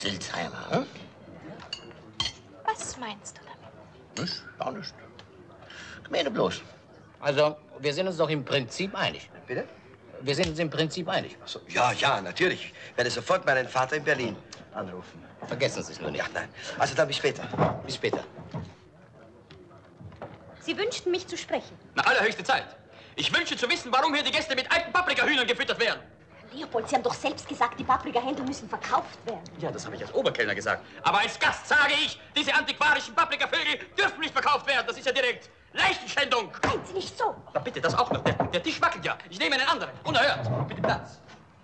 Silsheimer, hm? Was meinst du damit? Nichts, gar nichts. Gemeine bloß. Also, wir sind uns doch im Prinzip einig. Bitte? Wir sind uns im Prinzip einig. Ach so, ja, natürlich. Ich werde sofort meinen Vater in Berlin anrufen. Vergessen Sie es nur nicht. Ja, nein. Also dann bis später. Bis später. Sie wünschten, mich zu sprechen. Na, allerhöchste Zeit. Ich wünsche zu wissen, warum hier die Gäste mit alten Paprikahühnern gefüttert werden. Leopold, Sie haben doch selbst gesagt, die Paprikahändel müssen verkauft werden. Ja, das habe ich als Oberkellner gesagt. Aber als Gast sage ich, diese antiquarischen Paprikavögel dürfen nicht verkauft werden. Das ist ja direkt Leichenschändung. Meinen Sie nicht so? Na bitte, das auch noch. Der Tisch wackelt ja. Ich nehme einen anderen. Unerhört. Bitte Platz.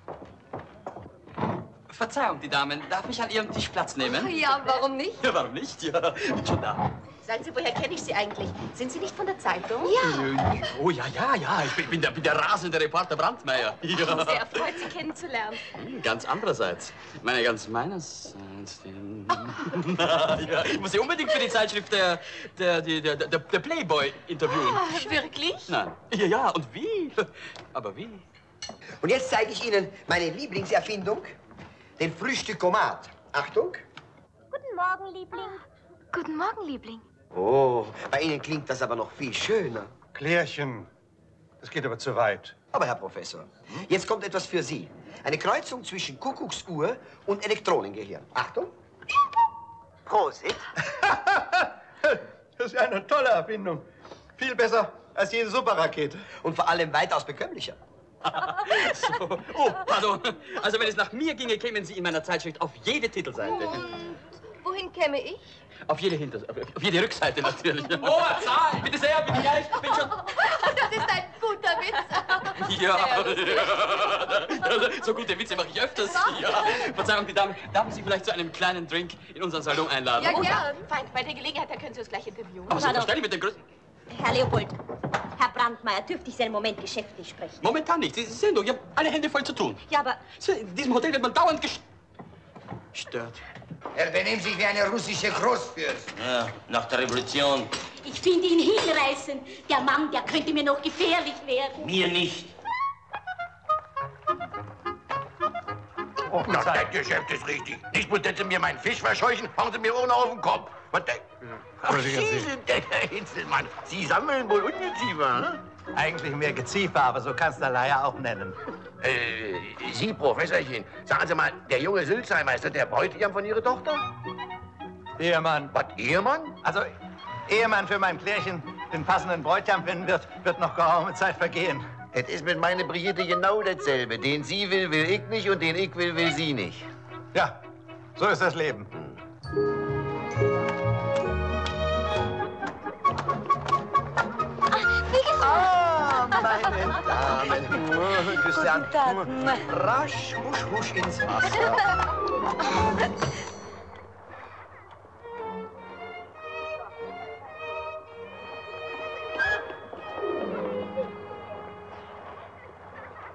Verzeihung, die Damen. Darf ich an Ihrem Tisch Platz nehmen? Ja, warum nicht? Ja, warum nicht? Ja, bin schon da. Sagen Sie, woher kenne ich Sie eigentlich? Sind Sie nicht von der Zeitung? Ja. Oh, ja. Ich bin der rasende Reporter Brandmeier. Ja. Sehr erfreut, Sie kennenzulernen. Ganz andererseits. Meine ganz meinerseits. Ja, ich muss Sie unbedingt für die Zeitschrift der Playboy interviewen. Ah, wirklich? Nein. Ja, und wie? Aber wie? Und jetzt zeige ich Ihnen meine Lieblingserfindung, den Frühstückomat. Achtung. Guten Morgen, Liebling. Guten Morgen, Liebling. Oh, bei Ihnen klingt das aber noch viel schöner. Klärchen, das geht aber zu weit. Aber, Herr Professor, jetzt kommt etwas für Sie. Eine Kreuzung zwischen Kuckucksuhr und Elektronengehirn. Achtung. Prosit. Das ist ja eine tolle Erfindung. Viel besser als jede Superrakete. Und vor allem weitaus bekömmlicher. So. Oh, pardon. Also, wenn es nach mir ginge, kämen Sie in meiner Zeitschrift auf jede Titelseite. Und wohin käme ich? Auf jede Rückseite natürlich. Oh, Zahl! Bitte sehr, bitte gleich. Ich bin schon... Das ist ein guter Witz. Ja. So gute Witze mache ich öfters. Ja. Verzeihung, die Dame. Darf ich Sie vielleicht zu einem kleinen Drink in unseren Salon einladen? Ja, gern. Fein, bei der Gelegenheit, da können Sie uns gleich interviewen. Aber selbstverständlich mit den größten... Herr Leopold, Herr Brandmeier, dürfte ich Sie einen Moment geschäftlich sprechen? Momentan nicht. Sie sehen doch, ich habe alle Hände voll zu tun. Ja, aber... In diesem Hotel wird man dauernd gestört. Er benimmt sich wie eine russische Großfürst. Ja, nach der Revolution. Ich finde ihn hinreißend. Der Mann, der könnte mir noch gefährlich werden. Mir nicht. Oh, na, das Geschäft ist richtig. Nicht bloß, dass Sie mir meinen Fisch verscheuchen, hauen Sie mir auch noch auf den Kopf. Was denn? Ach, Sie sind der Herr Hitzelmann. Sie sammeln wohl Ungeziefer, ne? Eigentlich mehr Geziefer, aber so kannst du Leier auch nennen. Sie, Professorchen, sagen Sie mal, der junge Silsheimer, ist das der Bräutigam von Ihrer Tochter? Ehemann. Was, Ehemann? Also, Ehemann für mein Klärchen den passenden Bräutigam finden wird noch geraume Zeit vergehen. Das ist mit meiner Brigitte genau dasselbe. Den sie will, will ich nicht und den ich will sie nicht. Ja, so ist das Leben. Meine Damen, Küsse an. Rasch, husch, husch ins Wasser.